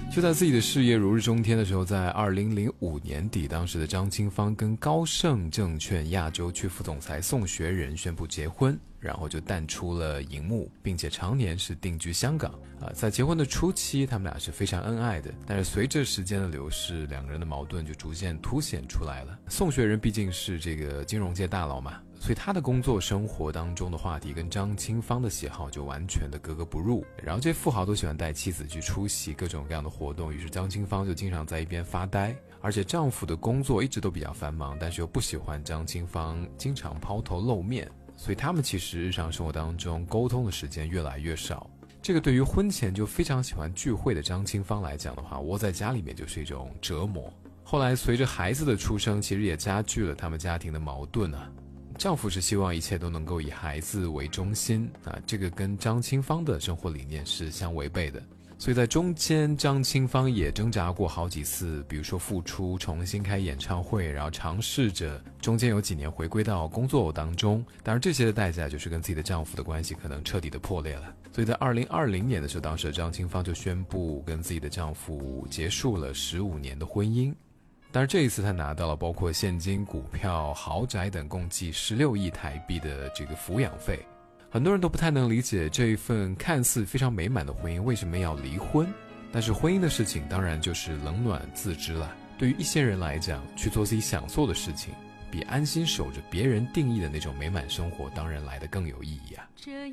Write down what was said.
就在自己的事业如日中天的时候，在2005年底，当时的张清芳跟高盛证券亚洲区副总裁宋学仁宣布结婚，然后就淡出了荧幕，并且常年是定居香港。在结婚的初期，他们俩是非常恩爱的，但是随着时间的流逝，两个人的矛盾就逐渐凸显出来了。宋学仁毕竟是这个金融界大佬嘛，所以他的工作生活当中的话题跟张清芳的喜好就完全的格格不入。然后这些富豪都喜欢带妻子去出席各种各样的活动，于是张清芳就经常在一边发呆，而且丈夫的工作一直都比较繁忙，但是又不喜欢张清芳经常抛头露面，所以他们其实日常生活当中沟通的时间越来越少。这个对于婚前就非常喜欢聚会的张清芳来讲的话，窝在家里面就是一种折磨。后来随着孩子的出生，其实也加剧了他们家庭的矛盾啊。丈夫是希望一切都能够以孩子为中心这个跟张清芳的生活理念是相违背的。所以在中间，张清芳也挣扎过好几次，比如说复出重新开演唱会，然后尝试着中间有几年回归到工作当中，当然这些的代价就是跟自己的丈夫的关系可能彻底的破裂了。所以在2020年的时候，当时的张清芳就宣布跟自己的丈夫结束了15年的婚姻。但是这一次她拿到了包括现金、股票、豪宅等共计16亿台币的这个抚养费。很多人都不太能理解这一份看似非常美满的婚姻为什么要离婚，但是婚姻的事情当然就是冷暖自知了。对于一些人来讲，去做自己想做的事情，比安心守着别人定义的那种美满生活当然来得更有意义啊。